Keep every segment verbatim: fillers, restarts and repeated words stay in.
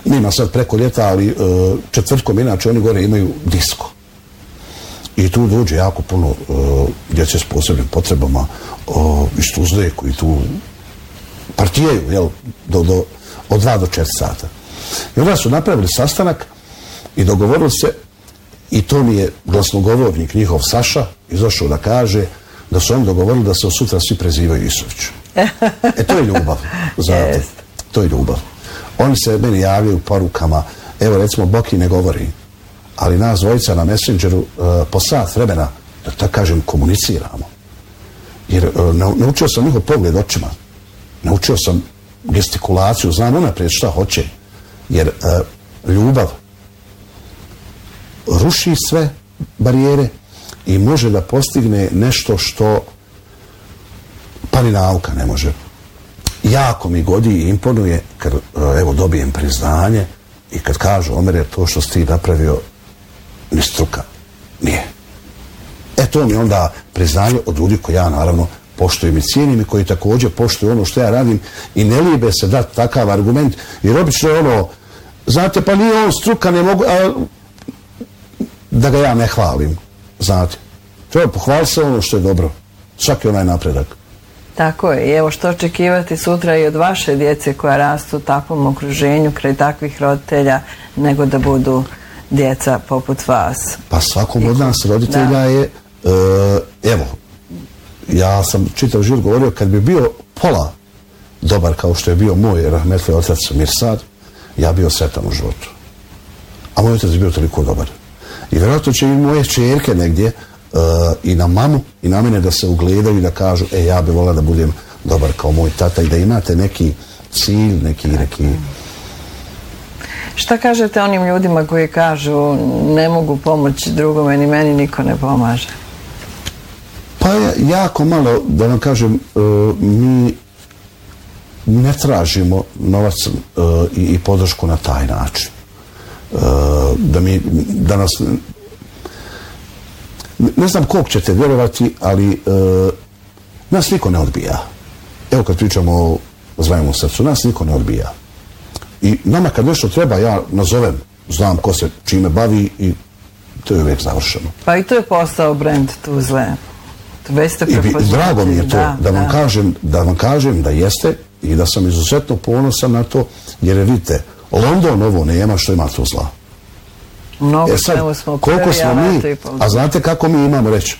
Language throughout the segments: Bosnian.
Nima sad preko ljeta, ali uh, četvrtkom inače oni gore imaju disko. I tu dođe jako puno uh, djece s posebnim potrebama uh, iz Tuzle koji tu partijaju, jel, do, do, od dva do četiri sata. I onda su napravili sastanak i dogovorili se, i to mi je glasnogovornik njihov Saša izašao da kaže da su oni dogovorili da se od sutra svi prezivaju Isović. E to je ljubav, znate. To je ljubav. Oni se meni javljaju porukama, evo recimo Boki ne govori, ali nas dvojica na Messengeru uh, po sat vremena, da tako kažem, komuniciramo. Jer uh, naučio sam njihov pogled očima, naučio sam gestikulaciju, znam unaprijed šta hoće, jer uh, ljubav ruši sve barijere i može da postigne nešto što pa ni nauka ne može. Jako mi godi i imponuje kad evo dobijem priznanje i kad kažu Omere, to što si ti napravio ni struka nije. E to mi onda priznanje od ljudi koji ja naravno poštujem i cijenim i koji također poštuju ono što ja radim i ne libe se dati takav argument, jer obično je ono, znate, pa nije on struka, ne mogu, a, da ga ja ne hvalim, znate. Treba pohvaliti se ono što je dobro, svaki onaj napredak. Tako je, i evo što očekivati sutra i od vaše djece koja rastu u takvom okruženju, kraj takvih roditelja, nego da budu djeca poput vas. Pa svakom od nas roditelja je, uh, evo, ja sam čitav život govorio, kad bi bio pola dobar kao što je bio moj rahmetli otac Mirsad, ja bio sretan u životu. A moj otac je bio toliko dobar. I vjerojatno će i moje čerke negdje uh, i na mamu i na mene da se ugledaju i da kažu, e, ja bi volila da budem dobar kao moj tata i da imate neki cilj, neki, neki... Šta kažete onim ljudima koji kažu ne mogu pomoći drugome, ni meni niko ne pomaže? Pa jako malo, da vam kažem, uh, mi ne tražimo novac uh, i, i podršku na taj način. Uh, da mi danas ne, ne znam kog ćete vjerovati, ali uh, nas niko ne odbija. Evo kad pričamo o Zvajevom srcu, nas niko ne odbija. I nama kad nešto treba, ja nazovem, znam ko se čime bavi i to je uvijek završeno. Pa i to je postao brand Tuzle. I, i drago mi je to da, da, vam da. Kažem, da vam kažem da jeste i da sam izuzetno ponosan na to, jer vidite, London ovo nema što ima Tuzla. Mnogo e sad, smo koliko smo mi, a znate kako mi imamo reći?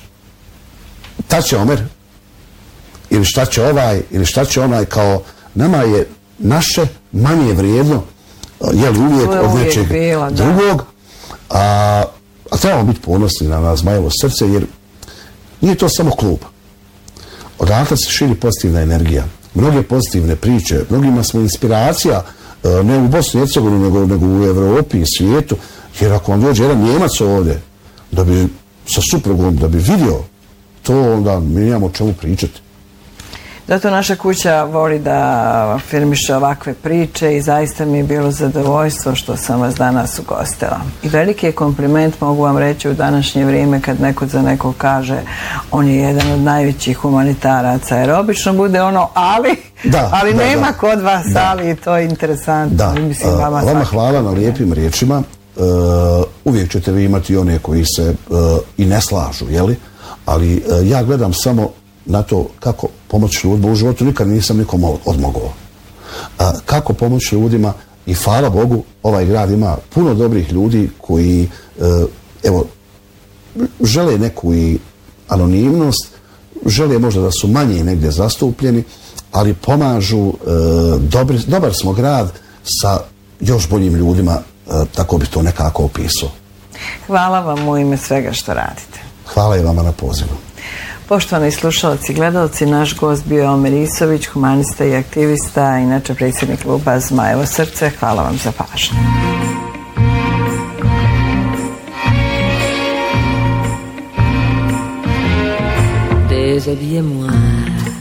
Ta će Omer, ili šta će ovaj, ili šta će onaj, kao nama je naše manje vrijedno, je li uvijek od uvijek nečeg bila, drugog, a, a trebamo biti ponosni na nas Zmajevo srce, jer nije to samo klub. Odatle se širi pozitivna energija, mnoge pozitivne priče, mnogima smo inspiracija, ne u Bosni i Hercegovini, nego, nego u Evropi i svijetu, jer ako vam dođe jedan Njemac ovdje, da bi sa suprugom, da bi vidio to, onda mi nemamo o čemu pričati. Zato naša kuća voli da filmiše ovakve priče i zaista mi je bilo zadovoljstvo što sam vas danas ugostila. I veliki je kompliment, mogu vam reći, u današnje vrijeme kad neko za nekog kaže on je jedan od najvećih humanitaraca, jer obično bude ono ali, da, ali da, nema da, kod vas da. Ali i to je interesantno. Da, mislim, vama, vama hvala na lijepim riječima. Uh, uvijek ćete vi imati one koji se uh, i ne slažu, jeli? Ali uh, ja gledam samo na to kako pomoći ljudima u životu, nikad nisam nikom odmogao. A, kako pomoći ljudima i hvala Bogu, ovaj grad ima puno dobrih ljudi koji e, evo, žele neku i anonimnost, žele možda da su manje negdje zastupljeni, ali pomažu, e, dobri, dobar smo grad sa još boljim ljudima, e, tako bi to nekako opisao. Hvala vam u ime svega što radite. Hvala i vama na pozivu. Poštovani slušalci i gledalci, naš gost bio je Omer Isović, humanista i aktivista, inače predsjednik kluba Zmajevo srce. Hvala vam za pažnju. Déshabillez-moi